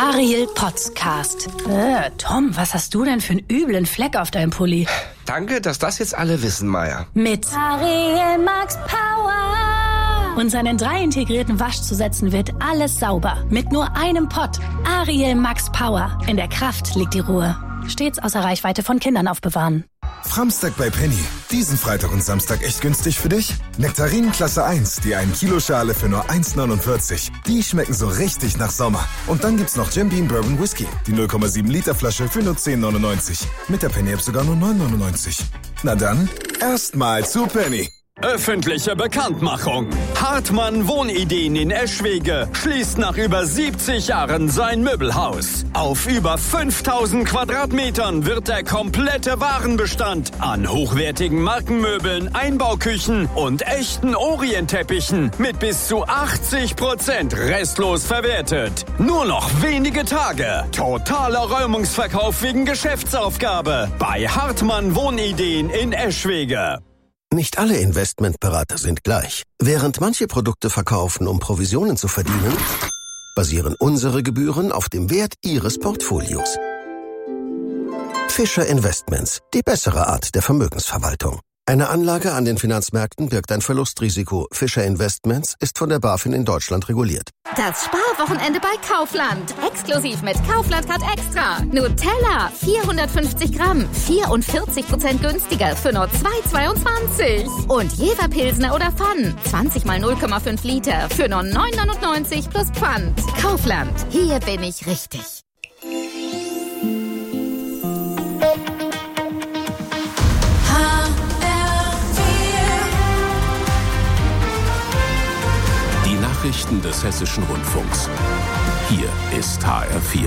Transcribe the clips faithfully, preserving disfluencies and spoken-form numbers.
Ariel Podcast. Äh, Tom, was hast du denn für einen üblen Fleck auf deinem Pulli? Danke, dass das jetzt alle wissen, Maya. Mit Ariel Max Power. Und seinen drei integrierten Waschzusätzen wird alles sauber. Mit nur einem Pott. Ariel Max Power. In der Kraft liegt die Ruhe. Stets außer Reichweite von Kindern aufbewahren. Framstag bei Penny. Diesen Freitag und Samstag echt günstig für dich? Nektarinen Klasse eins, die ein Kilo Schale für nur eins neunundvierzig. Die schmecken so richtig nach Sommer. Und dann gibt's noch Jim Beam Bourbon Whisky. Die null Komma sieben Liter Flasche für nur zehn neunundneunzig. Mit der Penny-App sogar nur neun neunundneunzig. Na dann, erstmal zu Penny. Öffentliche Bekanntmachung. Hartmann Wohnideen in Eschwege schließt nach über siebzig Jahren sein Möbelhaus. Auf über fünftausend Quadratmetern wird der komplette Warenbestand an hochwertigen Markenmöbeln, Einbauküchen und echten Orientteppichen mit bis zu achtzig Prozent restlos verwertet. Nur noch wenige Tage. Totaler Räumungsverkauf wegen Geschäftsaufgabe bei Hartmann Wohnideen in Eschwege. Nicht alle Investmentberater sind gleich. Während manche Produkte verkaufen, um Provisionen zu verdienen, basieren unsere Gebühren auf dem Wert Ihres Portfolios. Fischer Investments, die bessere Art der Vermögensverwaltung. Eine Anlage an den Finanzmärkten birgt ein Verlustrisiko. Fischer Investments ist von der BaFin in Deutschland reguliert. Das Sparwochenende bei Kaufland. Exklusiv mit Kaufland Card Extra. Nutella, vierhundertfünfzig Gramm, vierundvierzig Prozent günstiger für nur zwei Euro zweiundzwanzig. Und Jever Pilsner oder Pfann, zwanzig mal null Komma fünf Liter für nur neun Euro neunundneunzig plus Pfand. Kaufland, hier bin ich richtig. Nachrichten des Hessischen Rundfunks. Hier ist H R vier.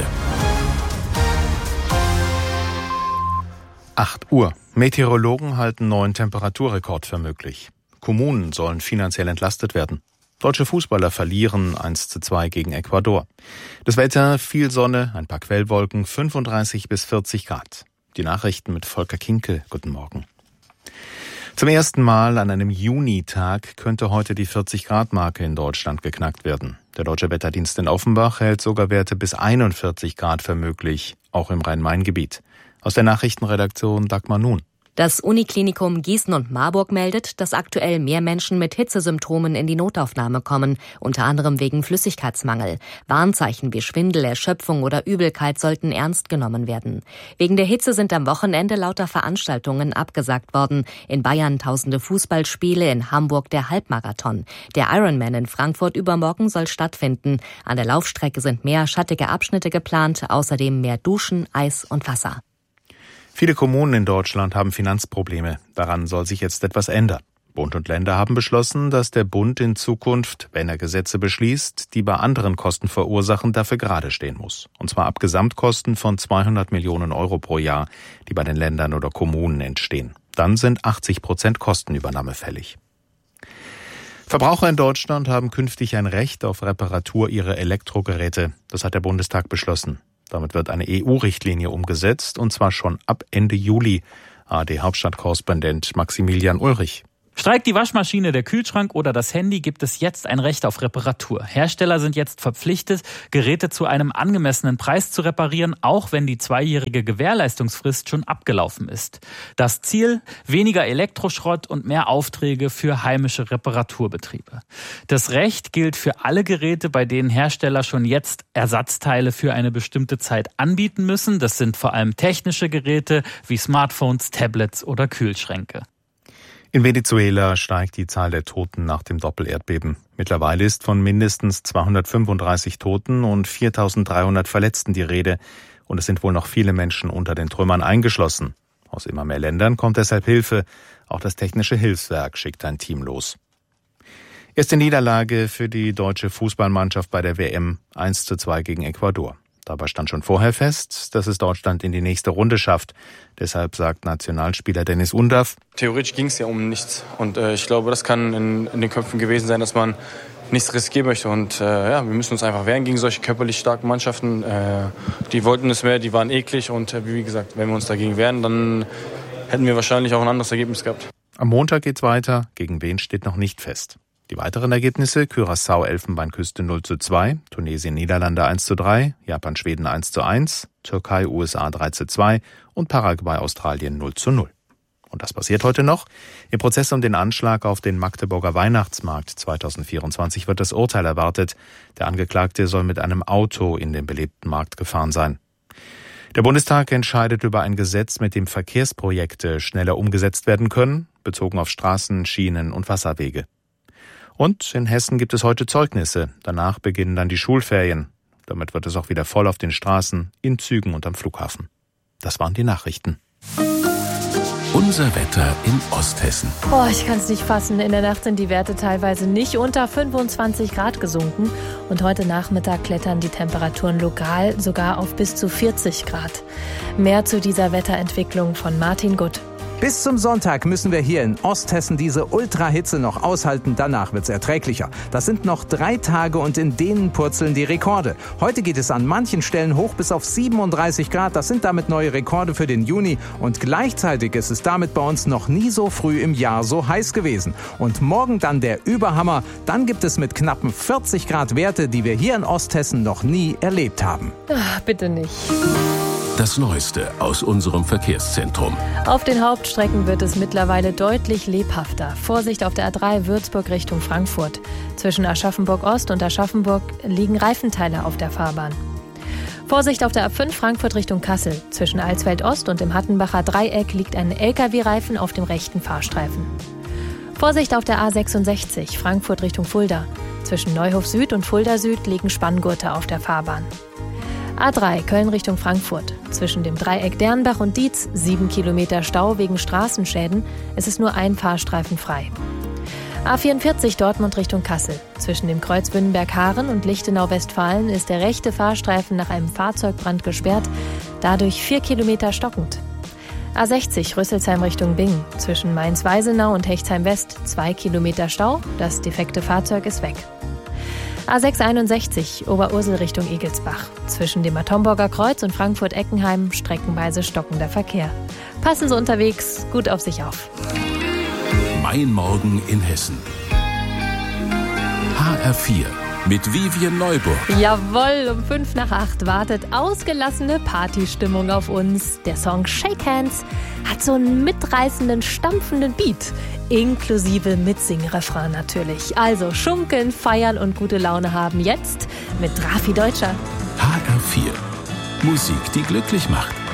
acht Uhr. Meteorologen halten neuen Temperaturrekord für möglich. Kommunen sollen finanziell entlastet werden. Deutsche Fußballer verlieren eins zu zwei gegen Ecuador. Das Wetter, viel Sonne, ein paar Quellwolken, fünfunddreißig bis vierzig Grad. Die Nachrichten mit Volker Kinkel. Guten Morgen. Zum ersten Mal an einem Junitag könnte heute die vierzig-Grad-Marke in Deutschland geknackt werden. Der Deutsche Wetterdienst in Offenbach hält sogar Werte bis einundvierzig Grad für möglich, auch im Rhein-Main-Gebiet. Aus der Nachrichtenredaktion Dagmar Nun. Das Uniklinikum Gießen und Marburg meldet, dass aktuell mehr Menschen mit Hitzesymptomen in die Notaufnahme kommen, unter anderem wegen Flüssigkeitsmangel. Warnzeichen wie Schwindel, Erschöpfung oder Übelkeit sollten ernst genommen werden. Wegen der Hitze sind am Wochenende lauter Veranstaltungen abgesagt worden. In Bayern tausende Fußballspiele, in Hamburg der Halbmarathon. Der Ironman in Frankfurt übermorgen soll stattfinden. An der Laufstrecke sind mehr schattige Abschnitte geplant, außerdem mehr Duschen, Eis und Wasser. Viele Kommunen in Deutschland haben Finanzprobleme. Daran soll sich jetzt etwas ändern. Bund und Länder haben beschlossen, dass der Bund in Zukunft, wenn er Gesetze beschließt, die bei anderen Kosten verursachen, dafür gerade stehen muss. Und zwar ab Gesamtkosten von zweihundert Millionen Euro pro Jahr, die bei den Ländern oder Kommunen entstehen. Dann sind achtzig Prozent Kostenübernahme fällig. Verbraucher in Deutschland haben künftig ein Recht auf Reparatur ihrer Elektrogeräte. Das hat der Bundestag beschlossen. Damit wird eine E U-Richtlinie umgesetzt, und zwar schon ab Ende Juli. A R D-Hauptstadtkorrespondent Maximilian Ulrich. Streikt die Waschmaschine, der Kühlschrank oder das Handy, gibt es jetzt ein Recht auf Reparatur. Hersteller sind jetzt verpflichtet, Geräte zu einem angemessenen Preis zu reparieren, auch wenn die zweijährige Gewährleistungsfrist schon abgelaufen ist. Das Ziel: weniger Elektroschrott und mehr Aufträge für heimische Reparaturbetriebe. Das Recht gilt für alle Geräte, bei denen Hersteller schon jetzt Ersatzteile für eine bestimmte Zeit anbieten müssen. Das sind vor allem technische Geräte wie Smartphones, Tablets oder Kühlschränke. In Venezuela steigt die Zahl der Toten nach dem Doppelerdbeben. Mittlerweile ist von mindestens zweihundertfünfunddreißig Toten und viertausenddreihundert Verletzten die Rede. Und es sind wohl noch viele Menschen unter den Trümmern eingeschlossen. Aus immer mehr Ländern kommt deshalb Hilfe. Auch das Technische Hilfswerk schickt ein Team los. Erste Niederlage für die deutsche Fußballmannschaft bei der W M, eins zu zwei gegen Ecuador. Dabei stand schon vorher fest, dass es Deutschland in die nächste Runde schafft. Deshalb sagt Nationalspieler Dennis Undaff: Theoretisch ging es ja um nichts. Und äh, ich glaube, das kann in, in den Köpfen gewesen sein, dass man nichts riskieren möchte. Und äh, ja, wir müssen uns einfach wehren gegen solche körperlich starken Mannschaften. Äh, die wollten es mehr, die waren eklig. Und äh, wie gesagt, wenn wir uns dagegen wehren, dann hätten wir wahrscheinlich auch ein anderes Ergebnis gehabt. Am Montag geht's weiter. Gegen wen steht noch nicht fest. Die weiteren Ergebnisse: Curaçao Elfenbeinküste null zu zwei, Tunesien Niederlande eins zu drei, Japan Schweden eins zu eins, Türkei U S A drei zu zwei und Paraguay Australien null zu null. Und das passiert heute noch. Im Prozess um den Anschlag auf den Magdeburger Weihnachtsmarkt zweitausendvierundzwanzig wird das Urteil erwartet. Der Angeklagte soll mit einem Auto in den belebten Markt gefahren sein. Der Bundestag entscheidet über ein Gesetz, mit dem Verkehrsprojekte schneller umgesetzt werden können, bezogen auf Straßen, Schienen und Wasserwege. Und in Hessen gibt es heute Zeugnisse. Danach beginnen dann die Schulferien. Damit wird es auch wieder voll auf den Straßen, in Zügen und am Flughafen. Das waren die Nachrichten. Unser Wetter in Osthessen. Oh, ich kann es nicht fassen. In der Nacht sind die Werte teilweise nicht unter fünfundzwanzig Grad gesunken. Und heute Nachmittag klettern die Temperaturen lokal sogar auf bis zu vierzig Grad. Mehr zu dieser Wetterentwicklung von Martin Gutt. Bis zum Sonntag müssen wir hier in Osthessen diese Ultrahitze noch aushalten. Danach wird's erträglicher. Das sind noch drei Tage und in denen purzeln die Rekorde. Heute geht es an manchen Stellen hoch bis auf siebenunddreißig Grad. Das sind damit neue Rekorde für den Juni. Und gleichzeitig ist es damit bei uns noch nie so früh im Jahr so heiß gewesen. Und morgen dann der Überhammer. Dann gibt es mit knappen vierzig Grad Werte, die wir hier in Osthessen noch nie erlebt haben. Ach, bitte nicht. Das Neueste aus unserem Verkehrszentrum. Auf den Hauptstrecken wird es mittlerweile deutlich lebhafter. Vorsicht auf der A drei Würzburg Richtung Frankfurt. Zwischen Aschaffenburg Ost und Aschaffenburg liegen Reifenteile auf der Fahrbahn. Vorsicht auf der A fünf Frankfurt Richtung Kassel. Zwischen Alsfeld Ost und dem Hattenbacher Dreieck liegt ein L K W-Reifen auf dem rechten Fahrstreifen. Vorsicht auf der A sechsundsechzig Frankfurt Richtung Fulda. Zwischen Neuhof Süd und Fulda Süd liegen Spanngurte auf der Fahrbahn. A drei Köln Richtung Frankfurt. Zwischen dem Dreieck Dernbach und Dietz sieben Kilometer Stau wegen Straßenschäden. Es ist nur ein Fahrstreifen frei. A vierundvierzig Dortmund Richtung Kassel. Zwischen dem Kreuz Bünnenberg-Haaren und Lichtenau-Westfalen ist der rechte Fahrstreifen nach einem Fahrzeugbrand gesperrt. Dadurch vier Kilometer stockend. A sechzig Rüsselsheim Richtung Bingen. Zwischen Mainz-Weisenau und Hechtsheim West zwei Kilometer Stau. Das defekte Fahrzeug ist weg. A sechshunderteinundsechzig Oberursel Richtung Egelsbach. Zwischen dem Matomburger Kreuz und Frankfurt-Eckenheim streckenweise stockender Verkehr. Passen Sie unterwegs gut auf sich auf. Mein Morgen in Hessen. H R vier mit Vivian Neuburg. Jawohl, um fünf nach acht wartet ausgelassene Partystimmung auf uns. Der Song Shake Hands hat so einen mitreißenden, stampfenden Beat. Inklusive Mitsing-Refrain natürlich. Also schunkeln, feiern und gute Laune haben jetzt mit Drafi Deutscher. H R vier. Musik, die glücklich macht.